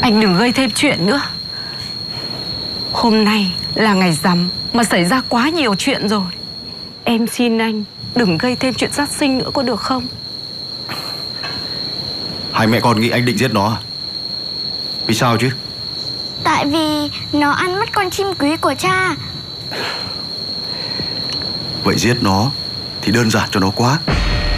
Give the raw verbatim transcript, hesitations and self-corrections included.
Anh đừng gây thêm chuyện nữa. Hôm nay là ngày rằm mà xảy ra quá nhiều chuyện rồi. Em xin anh đừng gây thêm chuyện sát sinh nữa có được không? Hai mẹ con nghĩ anh định giết nó à? Vì sao chứ? Tại vì nó ăn mất con chim quý của cha. Vậy giết nó thì đơn giản cho nó quá.